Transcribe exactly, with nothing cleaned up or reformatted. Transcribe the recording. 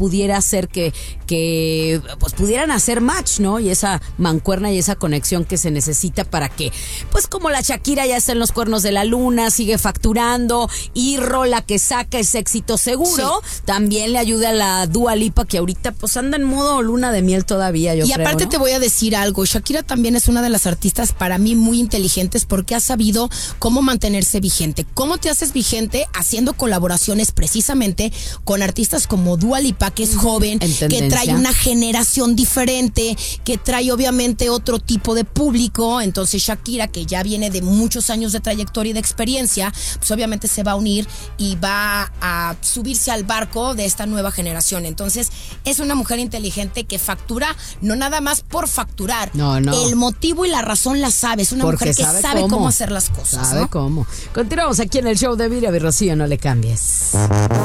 pudiera hacer que, que pues pudieran hacer match, ¿no? Y esa mancuerna y esa conexión que se necesita para que, pues como la Shakira ya está en los cuernos de la luna, sigue facturando, y rola que saca es éxito seguro, sí. También le ayuda a la Dua Lipa, que ahorita pues anda en modo luna de miel todavía, yo y creo, aparte, ¿no? Te voy a decir algo, Shakira también es una de las artistas para mí muy inteligentes porque ha sabido cómo mantenerse vigente. ¿Cómo te haces vigente? Haciendo colaboraciones precisamente con artistas como Dua Lipa, que es joven, que trae una generación diferente, que trae obviamente otro tipo de público. Entonces Shakira, que ya viene de muchos años de trayectoria y de experiencia, pues obviamente se va a unir y va a subirse al barco de esta nueva generación. Entonces es una mujer inteligente que factura, no nada más por facturar. No, no. El motivo y la razón la sabe. Es una Porque mujer que sabe, sabe cómo. cómo hacer las cosas. Sabe ¿no? cómo. Continuamos aquí en el show de Miriam y Rocío, no le cambies.